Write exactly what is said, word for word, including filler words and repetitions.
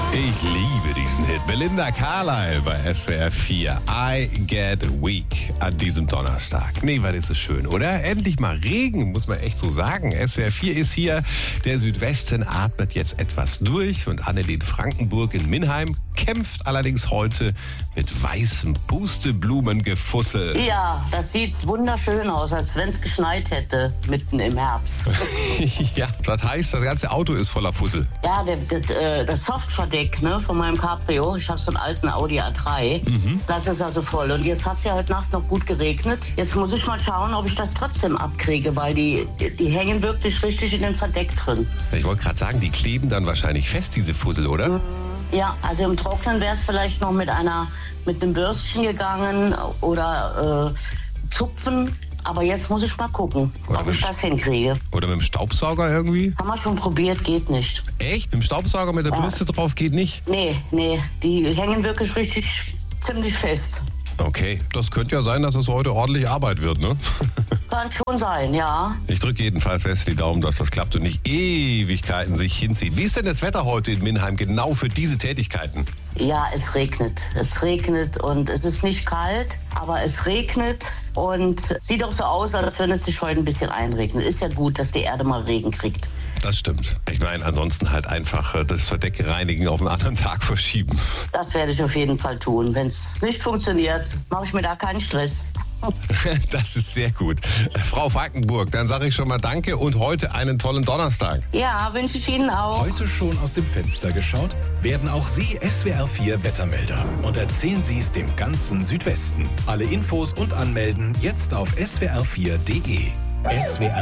Ich liebe diesen Hit. Belinda Carlisle bei S W R vier. I Get Weak an diesem Donnerstag. Nee, was ist es schön, oder? Endlich mal Regen, muss man echt so sagen. S W R vier ist hier. Der Südwesten atmet jetzt etwas durch. Und Annelien Frankenburg in Minheim kämpft allerdings heute mit weißem Pusteblumengefussel. Ja, das sieht wunderschön aus, als wenn es geschneit hätte, mitten im Herbst. Ja, das heißt, das ganze Auto ist voller Fussel. Ja, der, der, das Softverdeck ne, von meinem Cabrio, ich habe so einen alten Audi A drei, mhm. Das ist also voll. Und jetzt hat es ja heute Nacht noch gut geregnet. Jetzt muss ich mal schauen, ob ich das trotzdem abkriege, weil die, die hängen wirklich richtig in dem Verdeck drin. Ich wollte gerade sagen, die kleben dann wahrscheinlich fest, diese Fussel, oder? Mhm. Ja, also im Trocknen wäre es vielleicht noch mit einer mit einem Bürstchen gegangen oder äh, Zupfen. Aber jetzt muss ich mal gucken, oder ob ich das hinkriege. Oder mit dem Staubsauger irgendwie? Haben wir schon probiert, geht nicht. Echt? Mit dem Staubsauger mit der ja. Bürste drauf geht nicht? Nee, nee, die hängen wirklich richtig ziemlich fest. Okay, das könnte ja sein, dass es heute ordentlich Arbeit wird, ne? Kann schon sein, ja. Ich drücke jedenfalls fest die Daumen, dass das klappt und nicht Ewigkeiten sich hinzieht. Wie ist denn das Wetter heute in Minheim genau für diese Tätigkeiten? Ja, es regnet. Es regnet und es ist nicht kalt, aber es regnet und sieht auch so aus, als wenn es sich heute ein bisschen einregnet. Ist ja gut, dass die Erde mal Regen kriegt. Das stimmt. Ich meine, ansonsten halt einfach das Verdeck reinigen auf einen anderen Tag verschieben. Das werde ich auf jeden Fall tun. Wenn es nicht funktioniert, mache ich mir da keinen Stress. Das ist sehr gut. Frau Frankenburg, dann sage ich schon mal Danke und heute einen tollen Donnerstag. Ja, wünsche ich Ihnen auch. Heute schon aus dem Fenster geschaut? Werden auch Sie S W R vier Wettermelder und erzählen Sie es dem ganzen Südwesten. Alle Infos und Anmelden jetzt auf S W R vier Punkt D E. S W R